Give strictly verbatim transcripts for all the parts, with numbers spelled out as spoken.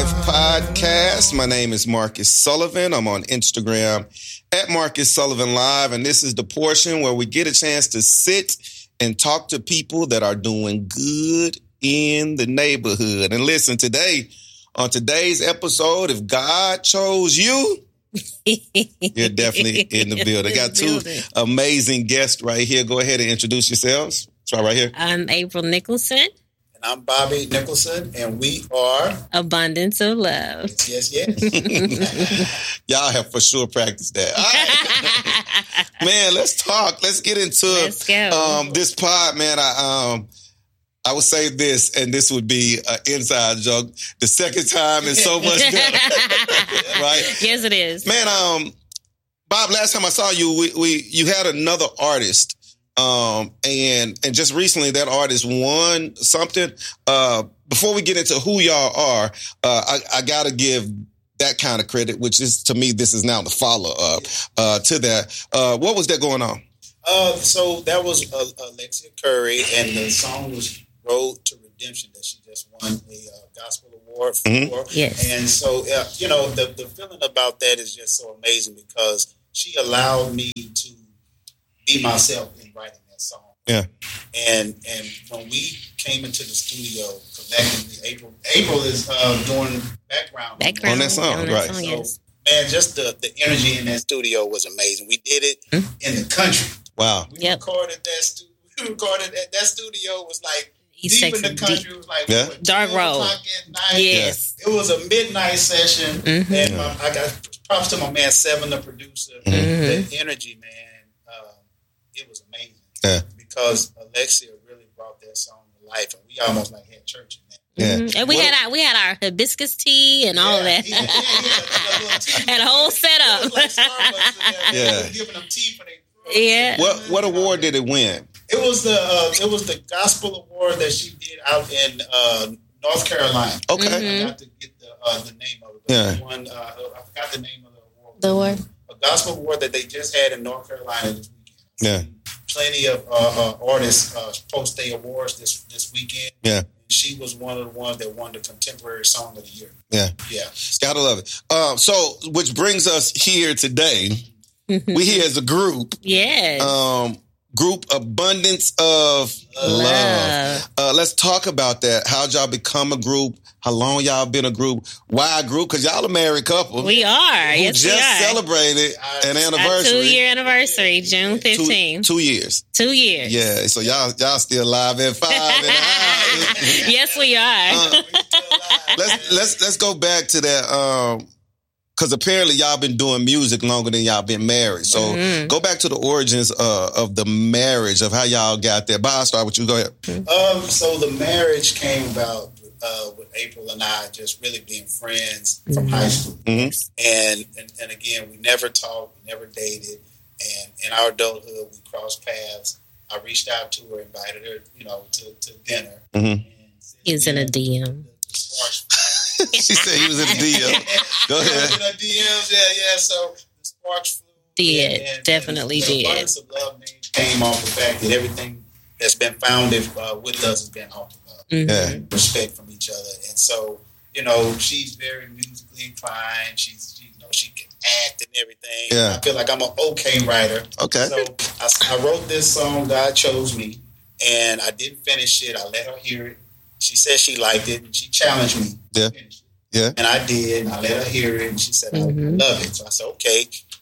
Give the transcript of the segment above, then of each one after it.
Podcast. My name is Marcus Sullivan. I'm on Instagram at Marcus Sullivan Live, and this is the portion where we get a chance to sit and talk to people that are doing good in the neighborhood. And listen, today, on today's episode, if God chose you, you're definitely in the building. I got two amazing guests right here. Go ahead and introduce yourselves. Try right here. I'm April Nicholson. And I'm Bobby Nicholson, and we are Abundance of Love. Yes, yes, yes. Y'all have for sure practiced that. All right. Man, let's talk. Let's get into Let's go. Um, this pod, man. I um, I would say this, and this would be an inside joke. The second time is so much better, right? Yes, it is. Man, um, Bob, last time I saw you, we, we you had another artist. Um, and, and just recently that artist won something. Uh, before we get into who y'all are, uh, I, I gotta give that kind of credit, which is, to me, this is now the follow up, uh, to that. Uh, what was that going on? Uh, so that was uh, Alexia Curry, and the song was Road to Redemption that she just won the uh, Gospel Award for. Mm-hmm. Yes. And so, uh, you know, the, the feeling about that is just so amazing because she allowed me to be myself in writing that song. Yeah. And and when we came into the studio collectively, April April is uh, doing background, background on that song, on that right? Song, so, yes. man, just the, the energy in that studio was amazing. We did it mm-hmm. in the country. Wow. We yep. recorded that studio. We recorded that. That studio was like East deep Texas, in the country. deep. It was like yeah. what, Dark Road. Yes. Yeah. It was a midnight session, mm-hmm. and my, I got props to my man Seven, the producer. Mm-hmm. The energy, man. It was amazing. Yeah. Because Alexia really brought that song to life, and we almost like had church in that. Yeah. Mm-hmm. And we what? had our we had our hibiscus tea and yeah, all of that. Yeah, yeah, yeah. Had a whole setup. It was like Starbucks in there. Yeah. We were giving them tea for their Yeah. What what award did it win? It was the uh, it was the Gospel Award that she did out in uh, North Carolina. Okay. Mm-hmm. I got to get the uh, the name of it. Yeah. One, uh, I forgot the name of the award. The award. A Gospel Award that they just had in North Carolina this weekend. Yeah. Plenty of uh, uh, artists uh, post their awards this this weekend. Yeah. She was one of the ones that won the Contemporary Song of the Year. Yeah. Yeah. Gotta love it. Um, so, which brings us here today. We here as a group. Yes. Um, group Abundance of Love. Love. Uh, let's talk about that. How'd y'all become a group? How long y'all been a group? Why a group? Because y'all a married couple. We are. Who Yes, just we are. celebrated an Our anniversary. two-year anniversary, June fifteenth. Two, two years. Two years. Yeah. So y'all y'all still live at five and a half. Yes, we are. Uh, let's let's let's go back to that. Um, Because apparently y'all been doing music longer than y'all been married. So mm-hmm. go back to the origins uh, of the marriage, of how y'all got there. Bob, I'll start with you. Go ahead. Um, so the marriage came about uh, with April and I just really being friends from mm-hmm. high school. Mm-hmm. And, and and again, we never talked, we never dated. And in our adulthood, we crossed paths. I reached out to her, invited her, you know, to, to dinner. Mm-hmm. He's in a D M. The, the sparks She said he was in a D M. Go ahead. In a D Ms, yeah, yeah. So the sparks flew. Did. And, and, definitely and did. The Abundance of Love name came off the fact that everything that's been founded uh, with us has been off of love. Mm-hmm. Yeah. Respect from each other. And so, you know, she's very musically inclined. She's, she, you know, she can act and everything. Yeah. I feel like I'm an okay writer. Okay. So I, I wrote this song, God Chose Me, and I didn't finish it. I let her hear it. She said she liked it, and she challenged me Yeah. to finish it. Yeah. And I did, and I let her hear it, and she said, mm-hmm. I love it. So I said, okay,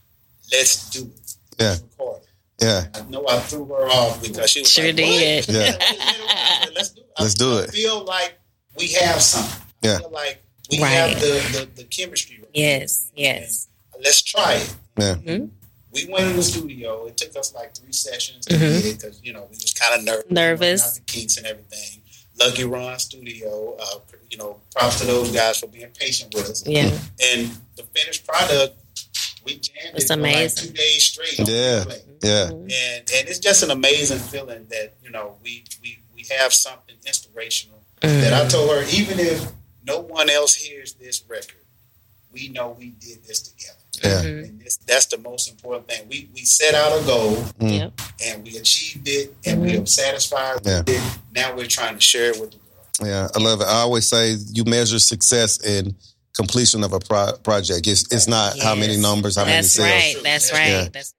let's do it. Yeah. Let's record it. Yeah. I know I threw her off because she was Sure like, did. what? Yeah. Said, let's do it. Let's I, do I it. feel like we have something. Yeah. I feel like we Right. have the, the, the chemistry. Right. Yes, yes. And let's try it. Yeah. Mm-hmm. We went in the studio. It took us like three sessions to Mm-hmm. get it because, you know, we was kind of nervous. Nervous. Out the kinks and everything. Lucky Ron Studio, uh, you know, props to those guys for being patient with us. Yeah. And the finished product, we jammed It's it for like amazing. two days straight. on Yeah. replay. Yeah. And and it's just an amazing feeling that, you know, we we, we have something inspirational Mm. that I told her, even if no one else hears this record, we know we did this together. Yeah. Mm-hmm. And this, that's the most important thing. We we set out a goal Mm. Yep. and we achieved it and Mm-hmm. we are satisfied Yeah. with it. Now we're trying to share it with the world. Yeah, I love it. I always say you measure success in completion of a pro- project. It's it's not how many Yes. numbers, how many That's sales. right. That's right. Yeah. That's